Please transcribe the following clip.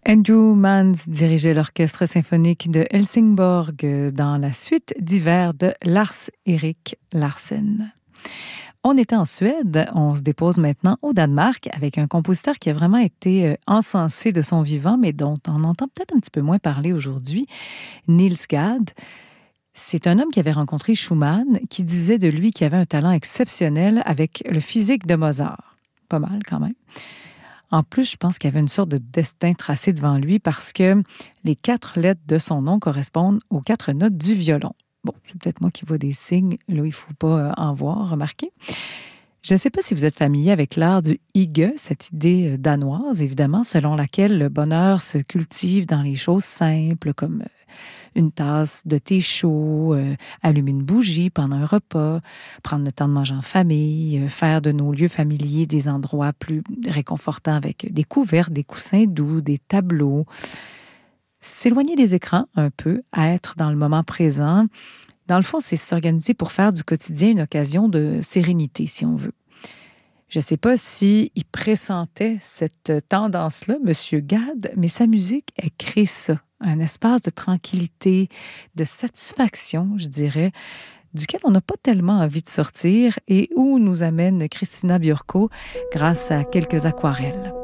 Andrew Manns dirigeait l'orchestre symphonique de Helsingborg dans la suite d'hiver de Lars-Erik Larsen. On était en Suède, on se dépose maintenant au Danemark avec un compositeur qui a vraiment été encensé de son vivant, mais dont on entend peut-être un petit peu moins parler aujourd'hui, Niels Gade. C'est un homme qui avait rencontré Schumann, qui disait de lui qu'il avait un talent exceptionnel avec le physique de Mozart. Pas mal quand même. En plus, je pense qu'il y avait une sorte de destin tracé devant lui parce que les 4 lettres de son nom correspondent aux 4 notes du violon. Bon, c'est peut-être moi qui vois des signes. Là, il ne faut pas en voir, remarquez. Je ne sais pas si vous êtes familier avec l'art du hygge, cette idée danoise, évidemment, selon laquelle le bonheur se cultive dans les choses simples, comme une tasse de thé chaud, allumer une bougie pendant un repas, prendre le temps de manger en famille, faire de nos lieux familiers des endroits plus réconfortants avec des couverts, des coussins doux, des tableaux. S'éloigner des écrans un peu, être dans le moment présent. Dans le fond, c'est s'organiser pour faire du quotidien une occasion de sérénité, si on veut. Je ne sais pas s'il pressentait cette tendance-là, M. Gade, mais sa musique, elle crée ça. Un espace de tranquillité, de satisfaction, je dirais, duquel on n'a pas tellement envie de sortir et où nous amène Christina Björkö grâce à quelques aquarelles.